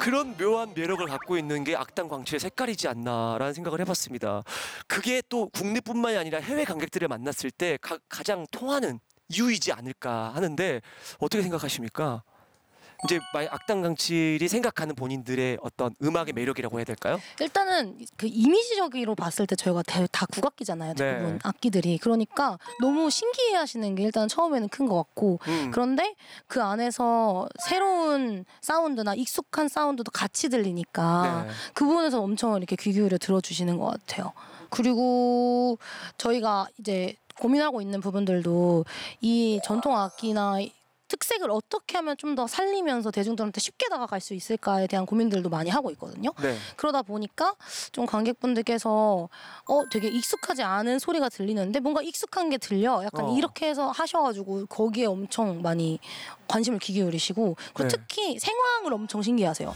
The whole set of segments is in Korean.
그런 묘한 매력을 갖고 있는 게 악당 광채의 색깔이지 않나라는 생각을 해봤습니다. 그게 또 국내뿐만이 아니라 해외 관객들을 만났을 때 가장 통하는 이유이지 않을까 하는데 어떻게 생각하십니까? 이제 악당 강칠이 생각하는 본인들의 어떤 음악의 매력이라고 해야 될까요? 일단은 그 이미지적으로 봤을 때 저희가 다 국악기잖아요. 대부분 네. 악기들이. 그러니까 너무 신기해하시는 게 일단 처음에는 큰 것 같고 그런데 그 안에서 새로운 사운드나 익숙한 사운드도 같이 들리니까 네. 그 부분에서 엄청 이렇게 귀 기울여 들어주시는 것 같아요. 그리고 저희가 이제 고민하고 있는 부분들도 이 전통 악기나 특색을 어떻게 하면 좀 더 살리면서 대중들한테 쉽게 다가갈 수 있을까에 대한 고민들도 많이 하고 있거든요. 네. 그러다 보니까 좀 관객분들께서 되게 익숙하지 않은 소리가 들리는데 뭔가 익숙한 게 들려. 약간 이렇게 해서 하셔가지고 거기에 엄청 많이 관심을 기울이시고 그리고 네. 특히 생황을 엄청 신기해하세요.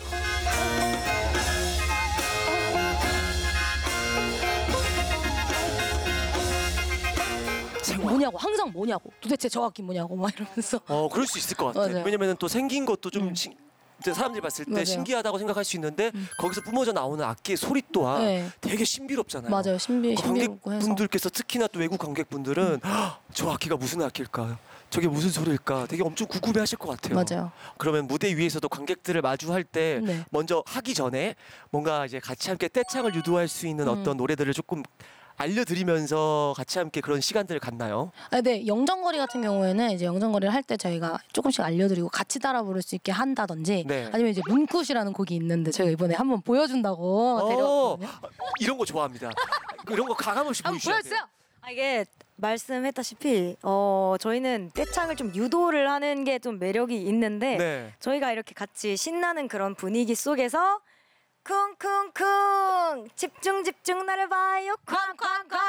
뭐냐고 항상 뭐냐고 도대체 저 악기 뭐냐고 막 이러면서 그럴 수 있을 것 같아요. 맞아요. 왜냐면은 또 생긴 것도 좀 사람들이 봤을 때 맞아요. 신기하다고 생각할 수 있는데 거기서 뿜어져 나오는 악기의 소리 또한 네. 되게 신비롭잖아요. 맞아요. 신비롭고 해서 관객분들께서 특히나 또 외국 관객분들은 저 악기가 무슨 악기일까? 저게 무슨 소리일까? 되게 엄청 궁금해하실 것 같아요. 맞아요. 그러면 무대 위에서도 관객들을 마주할 때 네. 먼저 하기 전에 뭔가 이제 같이 함께 떼창을 유도할 수 있는 어떤 노래들을 조금 알려드리면서 같이 함께 그런 시간들을 갖나요? 네, 영정거리 같은 경우에는 이제 영정거리를 할 때 저희가 조금씩 알려드리고 같이 따라 부를 수 있게 한다든지 네. 아니면 이제 문굿이라는 곡이 있는데 저희가 이번에 한번 보여준다고 데려왔거든요. 이런 거 좋아합니다. 이런 거 가감 없이 한번 보여주셔야 돼요. 보여주세요. 이게 말씀했다시피 저희는 떼창을 좀 유도를 하는 게 좀 매력이 있는데 네. 저희가 이렇게 같이 신나는 그런 분위기 속에서 쿵쿵쿵 집중 나를 봐요 쾅쾅쾅